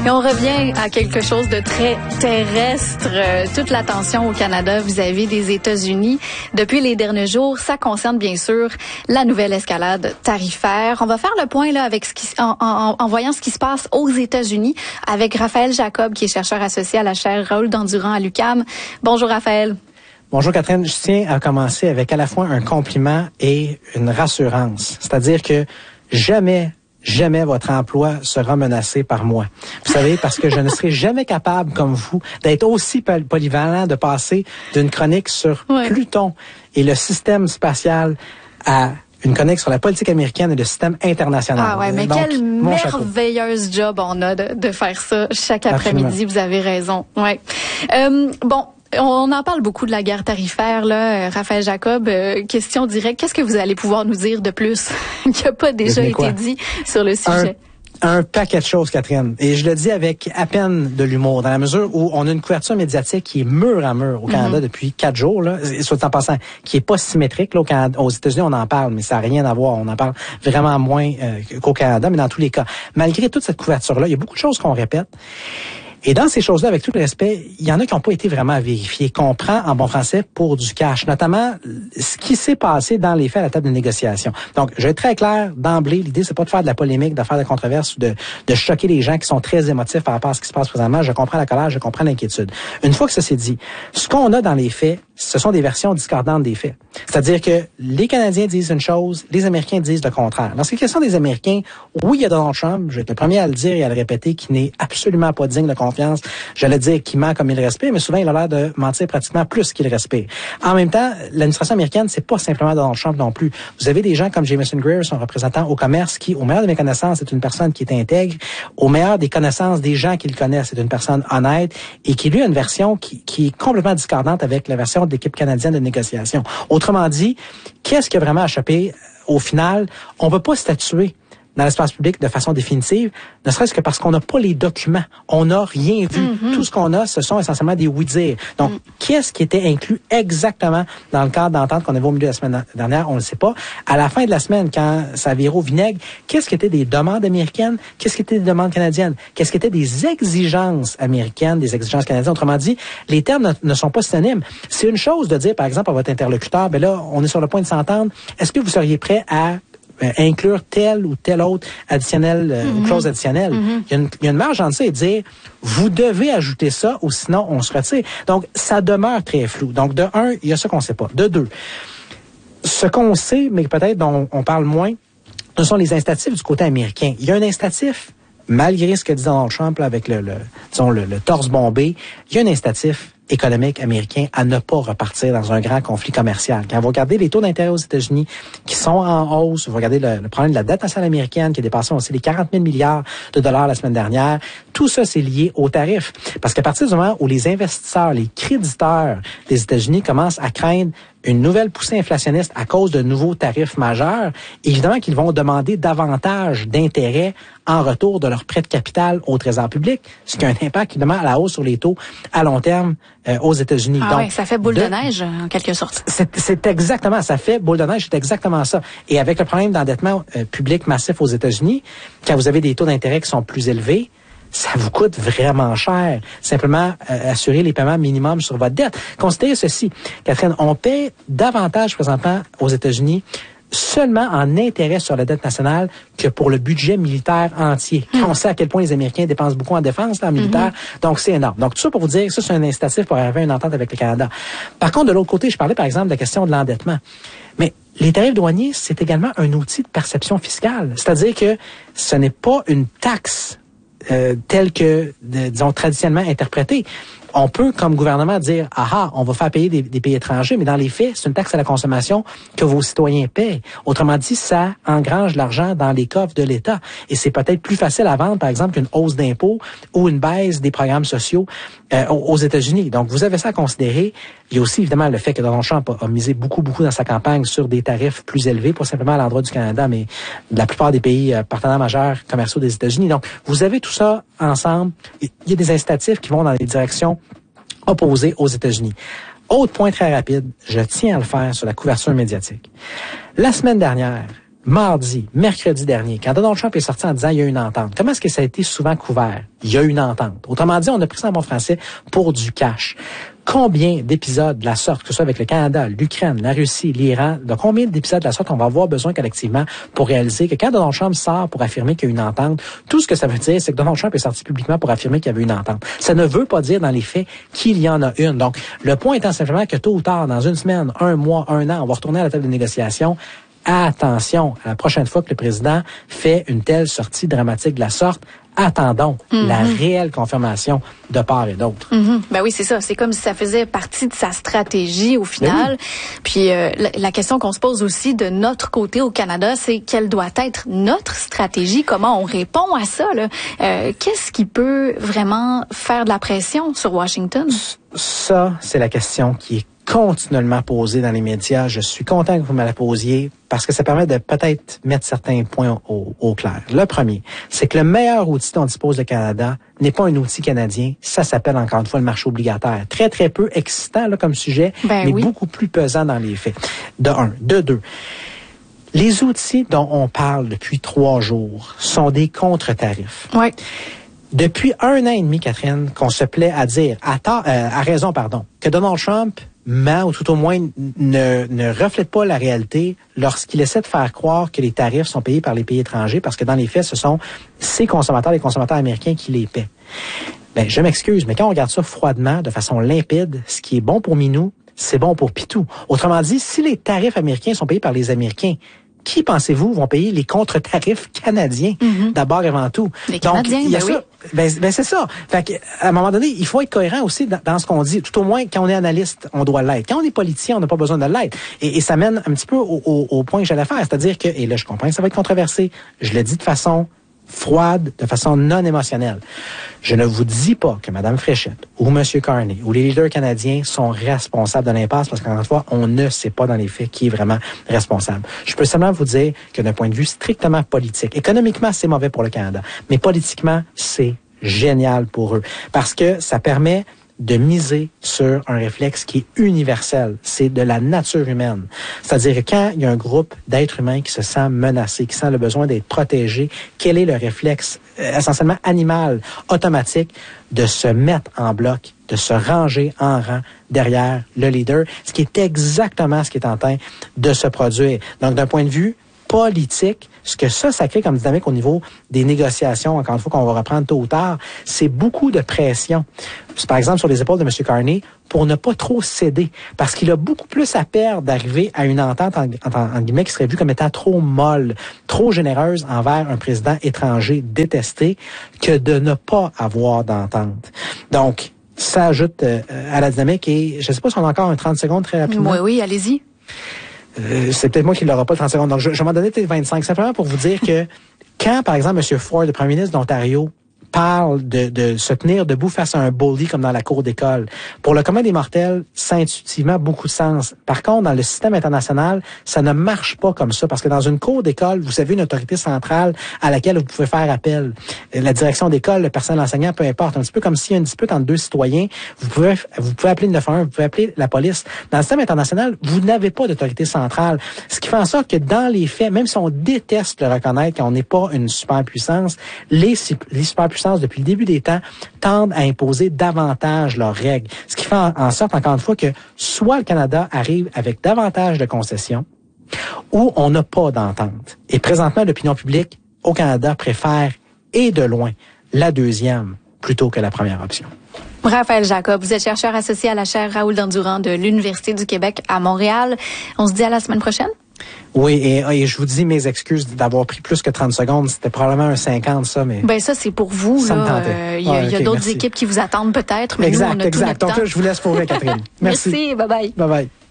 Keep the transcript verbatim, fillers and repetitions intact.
Et on revient à quelque chose de très terrestre. Euh, toute l'attention au Canada vis-à-vis des États-Unis depuis les derniers jours, ça concerne bien sûr la nouvelle escalade tarifaire. On va faire le point là avec ce qui, en, en, en voyant ce qui se passe aux États-Unis avec Raphaël Jacob, qui est chercheur associé à la chaire Raoul Dandurand à l'U Q A M. Bonjour Raphaël. Bonjour Catherine, je tiens à commencer avec à la fois un compliment et une rassurance. C'est-à-dire que jamais Jamais votre emploi sera menacé par moi. Vous savez, parce que je ne serai jamais capable, comme vous, d'être aussi polyvalent, de passer d'une chronique sur ouais. Pluton et le système spatial à une chronique sur la politique américaine et le système international. Ah ouais, mais Donc, quelle merveilleuse chapeau. job on a de, de faire ça chaque après-midi. Absolument. Vous avez raison. Ouais. Euh, bon. On en parle beaucoup de la guerre tarifaire, là, Raphaël Jacob. Euh, question directe, qu'est-ce que vous allez pouvoir nous dire de plus qui n'a pas déjà été dit sur le sujet? Un, un paquet de choses, Catherine. Et je le dis avec à peine de l'humour, dans la mesure où on a une couverture médiatique qui est mur à mur au Canada mm-hmm. depuis quatre jours, là, soit en passant, qui est pas symétrique. Là, au Canada, aux États-Unis, on en parle, mais ça n'a rien à voir. On en parle vraiment moins euh, qu'au Canada, mais dans tous les cas. Malgré toute cette couverture-là, il y a beaucoup de choses qu'on répète. Et dans ces choses-là, avec tout le respect, il y en a qui n'ont pas été vraiment vérifiées, qu'on prend en bon français pour du cash, notamment ce qui s'est passé dans les faits à la table de négociation. Donc, je vais être très clair d'emblée, l'idée, c'est pas de faire de la polémique, de faire de la controverse ou de, de choquer les gens qui sont très émotifs par rapport à ce qui se passe présentement. Je comprends la colère, je comprends l'inquiétude. Une fois que ça s'est dit, ce qu'on a dans les faits, ce sont des versions discordantes des faits. C'est-à-dire que les Canadiens disent une chose, les Américains disent le contraire. Dans ces questions des Américains, oui, il y a Donald Trump, je vais être le premier à le dire et à le répéter, qui n'est absolument pas digne de confiance. J'allais dire qu'il ment comme il respire, mais souvent il a l'air de mentir pratiquement plus qu'il respire. En même temps, l'administration américaine, c'est pas simplement Donald Trump non plus. Vous avez des gens comme Jameson Greer, son représentant au commerce, qui, au meilleur de mes connaissances, est une personne qui est intègre, au meilleur des connaissances des gens qui le connaissent, c'est une personne honnête et qui lui a une version qui, qui est complètement discordante avec la version de l'équipe canadienne de négociation. Autrement dit, qu'est-ce qui a vraiment échappé au final? On ne peut pas statuer dans l'espace public de façon définitive, ne serait-ce que parce qu'on n'a pas les documents. On n'a rien vu. Mm-hmm. Tout ce qu'on a, ce sont essentiellement des oui-dire. Donc, mm. qu'est-ce qui était inclus exactement dans le cadre d'entente qu'on avait au milieu de la semaine dernière? On ne le sait pas. À la fin de la semaine, quand ça virait au vinaigre, qu'est-ce qui était des demandes américaines? Qu'est-ce qui était des demandes canadiennes? Qu'est-ce qui était des exigences américaines, des exigences canadiennes? Autrement dit, les termes ne, ne sont pas synonymes. C'est une chose de dire, par exemple, à votre interlocuteur, ben là, on est sur le point de s'entendre. Est-ce que vous seriez prêt à Euh, inclure telle ou telle autre additionnelle, euh, mm-hmm. clause additionnelle. Mm-hmm. Il y a une, il y a une marge en ça et dire, vous devez ajouter ça ou sinon on se retire. Donc, ça demeure très flou. Donc, de un, il y a ça qu'on sait pas. De deux, ce qu'on sait, mais peut-être dont on parle moins, ce sont les incitatifs du côté américain. Il y a un incitatif, malgré ce que dit Donald Trump là, avec le, le, disons, le, le torse bombé, il y a un incitatif économique américain à ne pas repartir dans un grand conflit commercial. Quand vous regardez les taux d'intérêt aux États-Unis qui sont en hausse, vous regardez le, le problème de la dette nationale américaine qui a dépassé aussi les quarante mille milliards de dollars la semaine dernière, tout ça c'est lié aux tarifs. Parce qu'à partir du moment où les investisseurs, les créditeurs des États-Unis commencent à craindre une nouvelle poussée inflationniste à cause de nouveaux tarifs majeurs, évidemment qu'ils vont demander davantage d'intérêts en retour de leur prêt de capital au Trésor public, ce qui a un impact évidemment à la hausse sur les taux à long terme euh, aux États-Unis. Ah oui, ça fait boule de, de neige en quelque sorte. C'est, c'est exactement, ça fait boule de neige, c'est exactement ça. Et avec le problème d'endettement euh, public massif aux États-Unis, quand vous avez des taux d'intérêt qui sont plus élevés, ça vous coûte vraiment cher. Simplement euh, assurer les paiements minimums sur votre dette. Considérez ceci, Catherine, on paie davantage présentement aux États-Unis seulement en intérêt sur la dette nationale que pour le budget militaire entier. Mmh. On sait à quel point les Américains dépensent beaucoup en défense, en militaire, mmh. donc c'est énorme. Donc tout ça pour vous dire, ça c'est un incitatif pour arriver à une entente avec le Canada. Par contre, de l'autre côté, je parlais par exemple de la question de l'endettement. Mais les tarifs douaniers, c'est également un outil de perception fiscale. C'est-à-dire que ce n'est pas une taxe Euh, tel que, de, disons, traditionnellement interprété. On peut, comme gouvernement, dire, ah ah, on va faire payer des, des pays étrangers, mais dans les faits, c'est une taxe à la consommation que vos citoyens paient. Autrement dit, ça engrange de l'argent dans les coffres de l'État. Et c'est peut-être plus facile à vendre, par exemple, qu'une hausse d'impôts ou une baisse des programmes sociaux euh, aux États-Unis. Donc, vous avez ça à considérer. Il y a aussi, évidemment, le fait que Donald Trump a, a misé beaucoup, beaucoup dans sa campagne sur des tarifs plus élevés, pas simplement à l'endroit du Canada, mais de la plupart des pays euh, partenaires majeurs commerciaux des États-Unis. Donc, vous avez tout ça ensemble. Il y a des incitatifs qui vont dans les directions opposées aux États-Unis. Autre point très rapide, je tiens à le faire sur la couverture médiatique. La semaine dernière, mardi, mercredi dernier, quand Donald Trump est sorti en disant il y a une entente, comment est-ce que ça a été souvent couvert? Il y a une entente. Autrement dit, on a pris ça en bon français pour du cash. Combien d'épisodes de la sorte, que ce soit avec le Canada, l'Ukraine, la Russie, l'Iran, de combien d'épisodes de la sorte on va avoir besoin collectivement pour réaliser que quand Donald Trump sort pour affirmer qu'il y a une entente, tout ce que ça veut dire, c'est que Donald Trump est sorti publiquement pour affirmer qu'il y avait une entente. Ça ne veut pas dire dans les faits qu'il y en a une. Donc, le point étant simplement que tôt ou tard, dans une semaine, un mois, un an, on va retourner à la table de négociation. Attention, à la prochaine fois que le président fait une telle sortie dramatique de la sorte, attendons mm-hmm. la réelle confirmation de part et d'autre. Mm-hmm. Ben oui, c'est ça. C'est comme si ça faisait partie de sa stratégie au final. Ben oui. Puis euh, la, la question qu'on se pose aussi de notre côté au Canada, c'est quelle doit être notre stratégie? Comment on répond à ça? Là? Euh, qu'est-ce qui peut vraiment faire de la pression sur Washington? Ça, c'est la question qui est continuellement posée dans les médias. Je suis content que vous me la posiez parce que ça permet de peut-être mettre certains points au, au clair. Le premier, c'est que le meilleur outil dont dispose le Canada n'est pas un outil canadien. Ça s'appelle encore une fois le marché obligataire. Très, très peu excitant là, comme sujet, ben mais oui. beaucoup plus pesant dans les faits. De un. De deux. Les outils dont on parle depuis trois jours sont des contre-tarifs. Oui. Depuis un an et demi, Catherine, qu'on se plaît à dire, à, ta, euh, à raison, pardon, que Donald Trump ment, ou tout au moins ne, ne reflète pas la réalité lorsqu'il essaie de faire croire que les tarifs sont payés par les pays étrangers, parce que dans les faits, ce sont ces consommateurs, les consommateurs américains qui les paient. Ben, je m'excuse, mais quand on regarde ça froidement, de façon limpide, ce qui est bon pour Minou, c'est bon pour Pitou. Autrement dit, si les tarifs américains sont payés par les Américains, qui, pensez-vous, vont payer les contre-tarifs canadiens, mm-hmm. d'abord et avant tout? Les Canadiens, Donc, il y a ben ça. oui. Ben, ben c'est ça. Fait que, à un moment donné, il faut être cohérent aussi dans, dans ce qu'on dit. Tout au moins, quand on est analyste, on doit l'être. Quand on est politicien, on n'a pas besoin de l'être. Et, et ça mène un petit peu au, au, au point que j'allais faire. C'est-à-dire que, et là, je comprends que ça va être controversé. Je le dis de façon froide, de façon non émotionnelle. Je ne vous dis pas que Mme Fréchette ou M. Carney ou les leaders canadiens sont responsables de l'impasse parce qu'encore une fois, on ne sait pas dans les faits qui est vraiment responsable. Je peux seulement vous dire que d'un point de vue strictement politique, économiquement, c'est mauvais pour le Canada, mais politiquement, c'est génial pour eux parce que ça permet de miser sur un réflexe qui est universel. C'est de la nature humaine. C'est-à-dire que quand il y a un groupe d'êtres humains qui se sent menacé, qui sent le besoin d'être protégé, quel est le réflexe euh, essentiellement animal, automatique, de se mettre en bloc, de se ranger en rang derrière le leader, ce qui est exactement ce qui est en train de se produire. Donc, d'un point de vue politique, ce que ça, ça crée comme dynamique au niveau des négociations, encore une fois qu'on va reprendre tôt ou tard, c'est beaucoup de pression. Par exemple, sur les épaules de M. Carney, pour ne pas trop céder, parce qu'il a beaucoup plus à perdre d'arriver à une entente, en, en, en guillemets, qui serait vue comme étant trop molle, trop généreuse envers un président étranger détesté, que de ne pas avoir d'entente. Donc, ça ajoute euh, à la dynamique et je ne sais pas si on a encore un trente secondes très rapidement. Oui, oui, allez-y. Euh, c'est peut-être moi qui l'aura pas le trente secondes. Donc, je, je vais m'en donner peut-être vingt-cinq. Simplement pour vous dire que quand, par exemple, M. Ford, le premier ministre d'Ontario, parle de, de se tenir debout face à un bully comme dans la cour d'école. Pour le commun des mortels, ça a intuitivement beaucoup de sens. Par contre, dans le système international, ça ne marche pas comme ça parce que dans une cour d'école, vous avez une autorité centrale à laquelle vous pouvez faire appel. La direction d'école, le personnel enseignant, peu importe. Un petit peu comme s'il y a une dispute entre deux citoyens, vous pouvez, vous pouvez appeler le neuf un un, vous pouvez appeler la police. Dans le système international, vous n'avez pas d'autorité centrale. Ce qui fait en sorte que dans les faits, même si on déteste le reconnaître qu'on n'est pas une superpuissance, les, les superpuissances depuis le début des temps, tendent à imposer davantage leurs règles. Ce qui fait en sorte, encore une fois, que soit le Canada arrive avec davantage de concessions, ou on n'a pas d'entente. Et présentement, l'opinion publique au Canada préfère, et de loin, la deuxième plutôt que la première option. Raphaël Jacob, vous êtes chercheur associé à la chaire Raoul Dandurand de l'Université du Québec à Montréal. On se dit à la semaine prochaine? Oui, et, et je vous dis mes excuses d'avoir pris plus que trente secondes. C'était probablement un cinquante, ça, mais... Ben ça, c'est pour vous. Ça là. me tentait. Euh, il y a, ah, y a okay, d'autres merci. équipes qui vous attendent peut-être, mais exact, nous, on a exact. tout notre Donc temps. là, je vous laisse pour vrai, Catherine. Merci. Merci, bye-bye. Bye-bye.